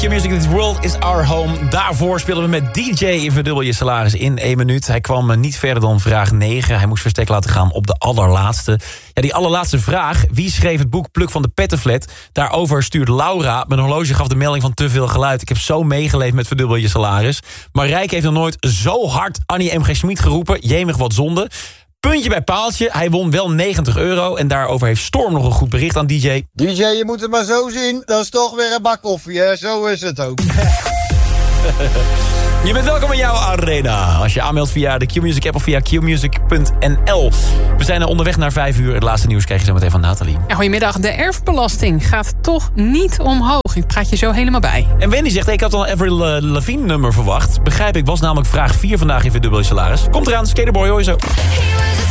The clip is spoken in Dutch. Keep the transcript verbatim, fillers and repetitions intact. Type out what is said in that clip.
Q-Music, This World is Our Home. Daarvoor spelen we met D J in Verdubbel je salaris in één minuut. Hij kwam niet verder dan vraag negen. Hij moest verstek laten gaan op de allerlaatste. Ja, die allerlaatste vraag. Wie schreef het boek Pluk van de Pettenflat? Daarover stuurt Laura. Mijn horloge gaf de melding van te veel geluid. Ik heb zo meegeleefd met Verdubbel je salaris. Marijke heeft nog nooit zo hard Annie M G Schmid geroepen. Jemig wat zonde. Puntje bij paaltje. Hij won wel negentig euro. En daarover heeft Storm nog een goed bericht aan D J. D J, je moet het maar zo zien. Dat is toch weer een bak koffie, hè? Zo is het ook. Je bent welkom in jouw arena. Als je aanmeldt via de Q-Music app of via q music punt n l. We zijn er onderweg naar vijf uur. Het laatste nieuws krijg je zo meteen van Nathalie. Ja, goedemiddag. De erfbelasting gaat toch niet omhoog. Ik praat je zo helemaal bij. En Wendy zegt, ik had al een Avril Lavigne nummer verwacht. Begrijp ik, was namelijk vraag vier vandaag in Verdubbel je salaris. Komt eraan, Skaterboy, hoor je zo.